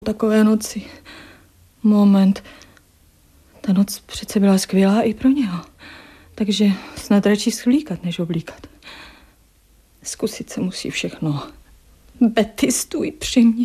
Takové noci. Moment. Ta noc přece byla skvělá i pro něho. Takže snad radši svlíkat, než oblíkat. Zkusit se musí všechno. Betty, stůj při mně.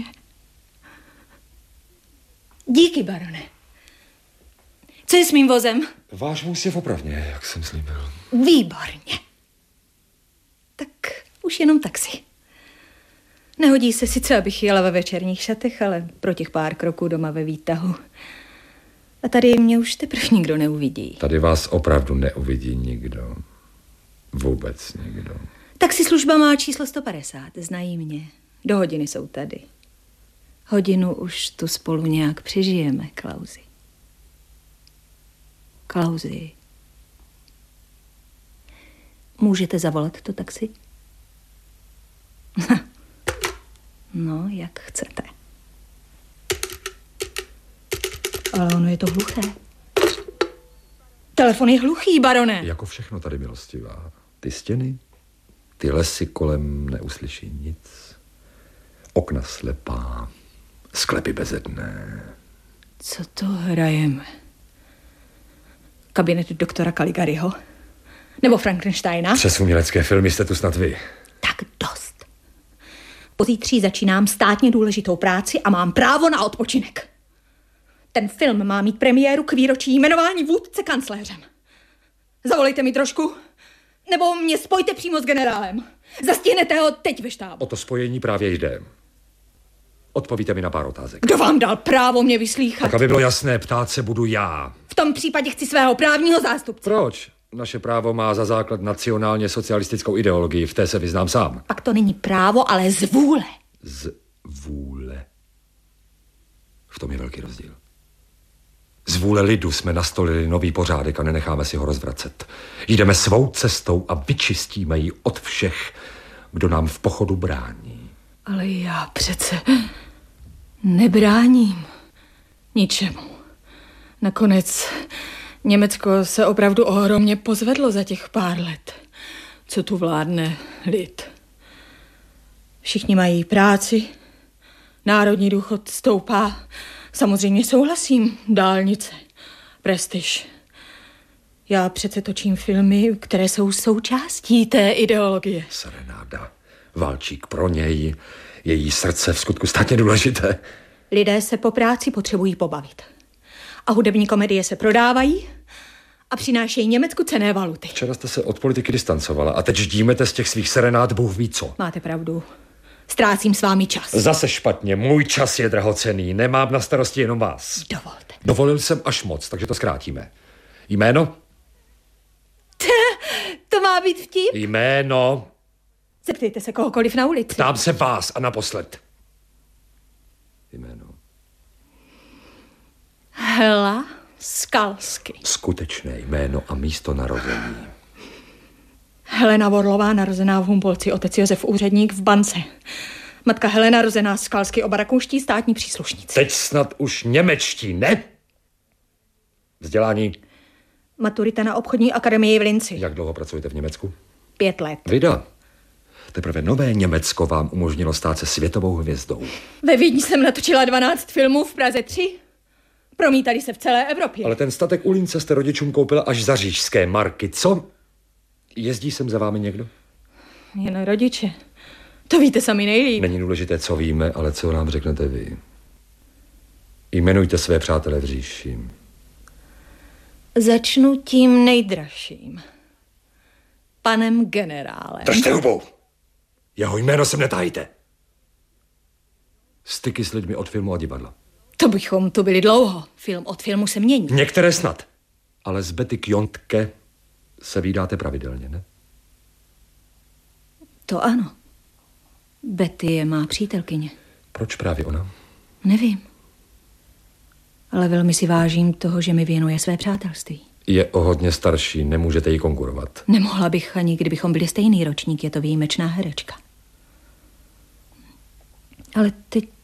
Díky, barone. Co je s mým vozem? Váš vůz je v opravně, jak jsem slíbil. Výborně. Tak už jenom taxi. Nehodí se sice, abych jela ve večerních šatech, ale pro těch pár kroků doma ve výtahu. A tady mě už teprve nikdo neuvidí. Tady vás opravdu neuvidí nikdo. Vůbec nikdo. Taxislužba má číslo 150, znají mě. Do hodiny jsou tady. Hodinu už tu spolu nějak přežijeme, Klausi. Klausi. Můžete zavolat to taxi? No, jak chcete. Ale ono je to hluché. Telefon je hluchý, barone. Jako všechno tady, milostivá. Ty stěny, ty lesy kolem neuslyší nic. Okna slepá, sklepy bezedné. Co to hrajeme? Kabinet doktora Caligariho? Nebo Frankensteina? Přes umělecké filmy jste tu snad vy. Tak dost. Pozítří začínám státně důležitou práci a mám právo na odpočinek. Ten film má mít premiéru k výročí jmenování vůdce kancléřem. Zavolejte mi trošku, nebo mě spojte přímo s generálem. Zastihnete ho teď ve štábu. O to spojení právě jde. Odpovíte mi na pár otázek. Kdo vám dal právo mě vyslýchat? Tak aby bylo jasné, ptát se budu já. V tom případě chci svého právního zástupce. Proč? Naše právo má za základ nacionálně socialistickou ideologii, v té se vyznám sám. Pak to není právo, ale zvůle. Zvůle. V tom je velký rozdíl. Z vůle lidu jsme nastolili nový pořádek a nenecháme si ho rozvracet. Jdeme svou cestou a vyčistíme ji od všech, kdo nám v pochodu brání. Ale já přece nebráním ničemu. Nakonec Německo se opravdu ohromně pozvedlo za těch pár let, co tu vládne lid. Všichni mají práci, národní důchod stoupá. Samozřejmě souhlasím, dálnice, prestiž. Já přece točím filmy, které jsou součástí té ideologie. Serenáda, válčík pro něj, její srdce v skutku státně důležité. Lidé se po práci potřebují pobavit. A hudební komedie se prodávají a přinášejí Německu cenné valuty. Včera jste se od politiky distancovala a teď ždímete z těch svých serenád Bůh ví co. Máte pravdu. Ztrácím s vámi čas. Zase špatně, můj čas je drahocenný, nemám na starosti jenom vás. Dovolte. Dovolil jsem až moc, takže to zkrátíme. Jméno? To má být vtip? Jméno? Zeptejte se kohokoliv na ulici. Ptám se vás a naposled. Jméno? Hela Skalsky. Skutečné jméno a místo narození. Helena Vorlová, narozená v Humpolci, otec Josef úředník v bance. Matka Helena, rozená Skalsky, oba rakouští státní příslušníci. Teď snad už němečtí, ne? Vzdělání? Maturita na obchodní akademii v Linci. Jak dlouho pracujete v Německu? 5 let. Vida. Teprve nové Německo vám umožnilo stát se světovou hvězdou. Ve Vídni jsem natočila 12 filmů, v Praze 3. Promítali se v celé Evropě. Ale ten statek u Lince jste rodičům koupila až za říšské marky, co? Jezdí sem za vámi někdo? Jen rodiče. To víte sami nejlíp. Není důležité, co víme, ale co nám řeknete vy. Jmenujte své přátele v říši. Začnu tím nejdražším. Panem generálem. Držte hubou! Jeho jméno sem netajte. Styky s lidmi od filmu a divadla. To bychom tu byli dlouho. Film od filmu se mění. Některé snad. Ale s Betty Kjontke se vídáte pravidelně, ne? To ano. Betty je má přítelkyně. Proč právě ona? Nevím. Ale velmi si vážím toho, že mi věnuje své přátelství. Je o hodně starší, nemůžete jí konkurovat. Nemohla bych ani, kdybychom byli stejný ročník, je to výjimečná herečka. Ale teď